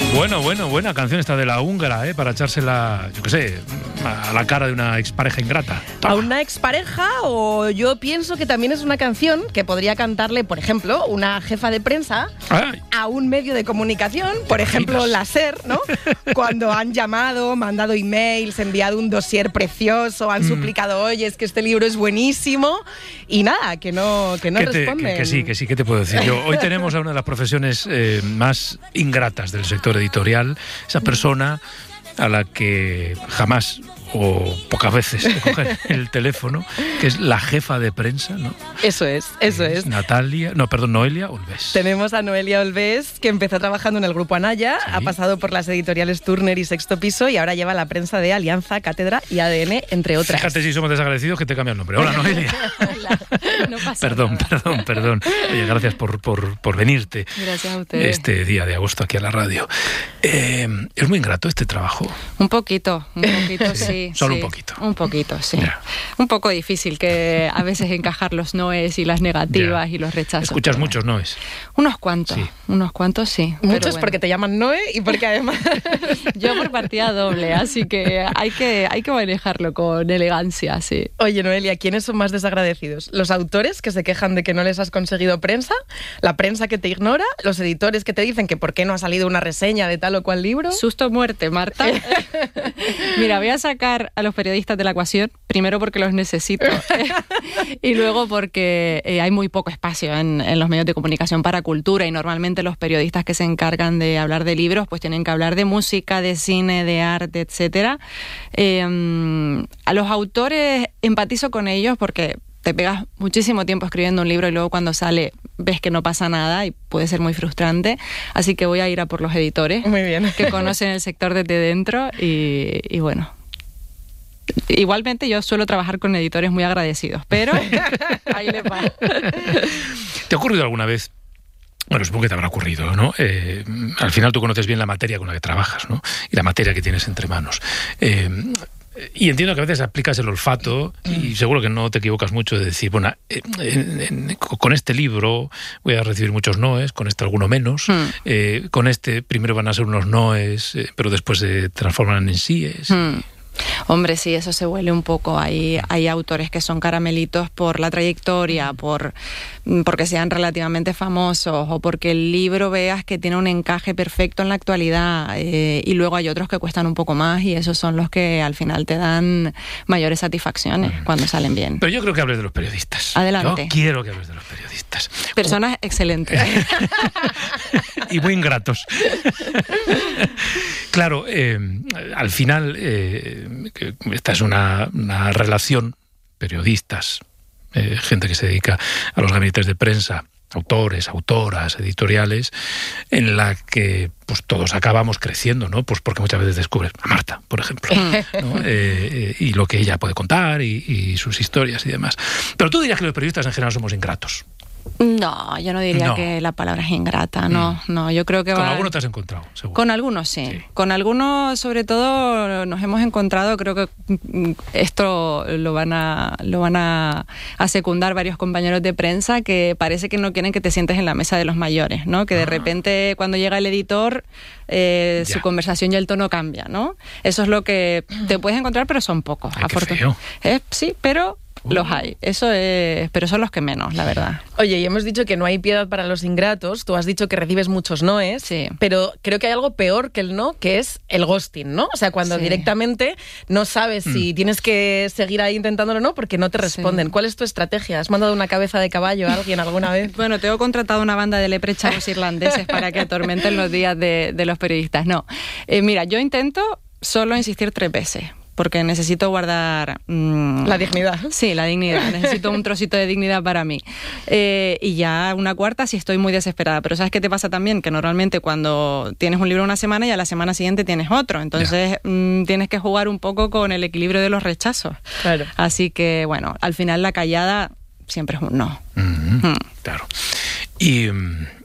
Buena canción esta de La Húngara, para echársela, yo qué sé, a la cara de una expareja ingrata. Toma. A una expareja, o yo pienso que también es una canción que podría cantarle, por ejemplo, una jefa de prensa a un medio de comunicación, por ejemplo, la SER, ¿no? Cuando han llamado, mandado emails, enviado un dossier precioso, han suplicado, oye, es que este libro es buenísimo, y nada, que no responden. Que sí, ¿qué te puedo decir yo? Hoy tenemos a una de las profesiones más ingratas del sector editorial, esa persona a la que jamás o pocas veces te cogen el teléfono, que es la jefa de prensa, ¿no? Eso es. Noelia Olvés. Tenemos a Noelia Olvés, que empezó trabajando en el Grupo Anaya, Sí. ha pasado por las editoriales Turner y Sexto Piso y ahora lleva la prensa de Alianza, Cátedra y ADN, entre otras. Fíjate si somos desagradecidos que te cambia el nombre. Hola, Noelia. Hola, no pasa nada. Perdón. Oye, gracias por venirte. Gracias a ustedes. Este día de agosto aquí a la radio. ¿Es muy ingrato este trabajo? Un poquito, sí. Solo sí. un poquito. Un poquito, sí. Ya. Un poco difícil que a veces encajar los noes y las negativas y los rechazos. ¿Escuchas pero muchos noes? Unos cuantos, Sí. sí. Muchos pero bueno. porque te llaman Noé y porque además... Yo por partida doble, así que hay que manejarlo con elegancia, sí. Oye, Noelia, ¿quiénes son más desagradecidos? ¿Los autores que se quejan de que no les has conseguido prensa? ¿La prensa que te ignora? ¿Los editores que te dicen que por qué no ha salido una reseña de tal o cual libro? Susto muerte, Marta. Mira, voy a sacar a los periodistas de la ecuación, primero porque los necesito y luego porque hay muy poco espacio en los medios de comunicación para cultura, y normalmente los periodistas que se encargan de hablar de libros pues tienen que hablar de música, de cine, de arte, etcétera. A los autores empatizo con ellos porque te pegas muchísimo tiempo escribiendo un libro y luego cuando sale ves que no pasa nada y puede ser muy frustrante. Así que voy a ir a por los editores. Muy bien. Que conocen el sector desde dentro y bueno. Igualmente yo suelo trabajar con editores muy agradecidos, pero ahí le va. ¿Te ha ocurrido alguna vez? Bueno, supongo que te habrá ocurrido, ¿no? Al final tú conoces bien la materia con la que trabajas, ¿no? Y la materia que tienes entre manos. Y entiendo que a veces aplicas el olfato y seguro que no te equivocas mucho de decir, bueno, con este libro voy a recibir muchos noes, con este alguno menos, con este primero van a ser unos noes, pero después se transforman en síes. Hombre, sí, eso se huele un poco. Hay autores que son caramelitos por la trayectoria, porque sean relativamente famosos o porque el libro veas que tiene un encaje perfecto en la actualidad, y luego hay otros que cuestan un poco más y esos son los que al final te dan mayores satisfacciones cuando salen bien. Pero yo creo que hables de los periodistas. Adelante. Yo quiero que hables de los periodistas. Personas excelentes. Y muy ingratos. Claro, al final esta es una relación, periodistas, gente que se dedica a los gabinetes de prensa, autores, autoras, editoriales, en la que pues todos acabamos creciendo, ¿no? Pues porque muchas veces descubres a Marta, por ejemplo, ¿no? Y lo que ella puede contar y sus historias y demás. Pero tú dirías que los periodistas en general somos ingratos. No, yo no diría que la palabra es ingrata, no, yo creo que Con algunos te has encontrado, seguro. Con algunos sí. Con algunos sobre todo nos hemos encontrado, creo que esto lo van a secundar varios compañeros de prensa, que parece que no quieren que te sientes en la mesa de los mayores, ¿no? Que de repente cuando llega el editor su conversación y el tono cambia, ¿no? Eso es lo que te puedes encontrar, pero son pocos. Ay, qué feo. Sí, pero los hay, pero son los que menos, la verdad. Oye, y hemos dicho que no hay piedad para los ingratos, tú has dicho que recibes muchos noes, sí. Pero creo que hay algo peor que el no, que es el ghosting, ¿no? O sea, cuando directamente no sabes si tienes que seguir ahí intentándolo o no, porque no te responden. Sí. ¿Cuál es tu estrategia? ¿Has mandado una cabeza de caballo a alguien alguna vez? Bueno, tengo contratado una banda de leprechauns irlandeses para que atormenten los días de los periodistas. No, mira, yo intento solo insistir 3 veces. Porque necesito guardar... la dignidad. Sí, la dignidad. Necesito un trocito de dignidad para mí. Y ya una cuarta si estoy muy desesperada. Pero ¿sabes qué te pasa también? Que normalmente cuando tienes un libro una semana y a la semana siguiente tienes otro. Entonces tienes que jugar un poco con el equilibrio de los rechazos. Claro. Así que, bueno, al final la callada siempre es un no. Claro. Y